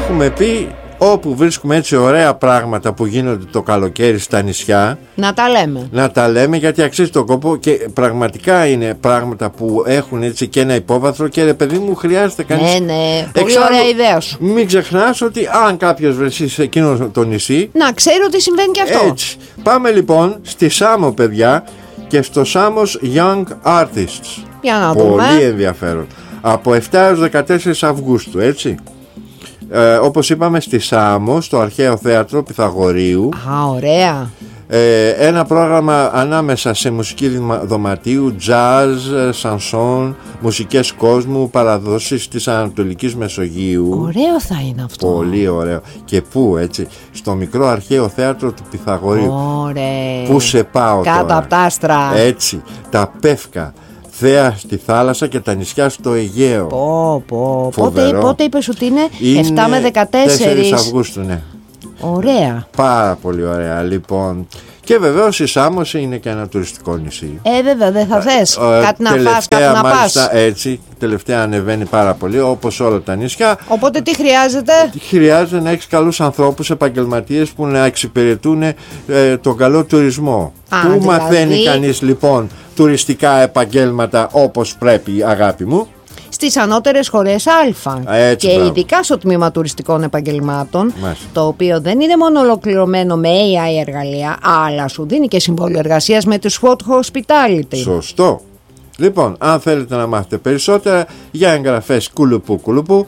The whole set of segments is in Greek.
έχουμε πει, όπου βρίσκουμε έτσι ωραία πράγματα που γίνονται το καλοκαίρι στα νησιά, να τα λέμε, γιατί αξίζει τον κόπο και πραγματικά είναι πράγματα που έχουν έτσι και ένα υπόβαθρο και ρε παιδί μου χρειάζεται κανείς. Ναι, πολύ ωραία ιδέα σου. Μην ξεχνάς ότι αν κάποιος βρεθεί σε εκείνο το νησί, να ξέρει ότι συμβαίνει και αυτό. Έτσι. Πάμε λοιπόν στη Σάμο, παιδιά, και στο Σάμος Young Artists. Για να δούμε. Πολύ ενδιαφέρον. Από 7 έως 14 Αυγούστου, έτσι. Όπως είπαμε, στη Σάμο, στο Αρχαίο Θέατρο Πυθαγορείου. Ωραία. Ένα πρόγραμμα ανάμεσα σε μουσική δωματίου, jazz, σανσόν, μουσικές κόσμου, παραδόσεις της Ανατολικής Μεσογείου. Ωραίο θα είναι αυτό. Πολύ ωραίο. Και πού, έτσι, στο μικρό Αρχαίο Θέατρο του Πυθαγορείου. Ωραία. Πού σε πάω κάτω τώρα. από τα άστρα. Έτσι, τα Πεύκα, Θέα στη θάλασσα και τα νησιά στο Αιγαίο. Πότε είπες ότι είναι 7 με 14 Αυγούστου, ναι. Ωραία. Πάρα πολύ ωραία, λοιπόν. Και βεβαίως η Σάμος είναι και ένα τουριστικό νησί. Βέβαια, δεν θα θες κάτι να φας, κάτι να πας. Έτσι, τελευταία ανεβαίνει πάρα πολύ, όπως όλα τα νησιά. Οπότε τι χρειάζεται? Χρειάζεται να έχεις καλούς ανθρώπους, επαγγελματίες που να εξυπηρετούν τον καλό τουρισμό. Πού μαθαίνει κανείς λοιπόν τουριστικά επαγγέλματα όπως πρέπει, αγάπη μου? Στις ανώτερες σχολές Α. Έτσι, και ειδικά στο τμήμα τουριστικών επαγγελμάτων. Μάλιστα. Το οποίο δεν είναι μόνο ολοκληρωμένο με AI εργαλεία, αλλά σου δίνει και συμβόλαιο εργασίας με τη SWOT Hospitality. Σωστό. Λοιπόν, αν θέλετε να μάθετε περισσότερα, για εγγραφές κουλουπού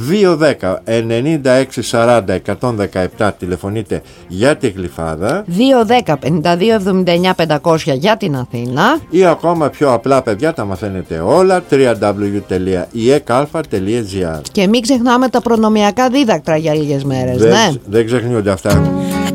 210-96-40-117 τηλεφωνείτε για τη Γλυφάδα, 210-52-79-500 για την Αθήνα, ή ακόμα πιο απλά, παιδιά, τα μαθαίνετε όλα www.ekalfa.gr. Και μην ξεχνάμε τα προνομιακά δίδακτρα για λίγες μέρες. Δεν ξεχνιούνται αυτά.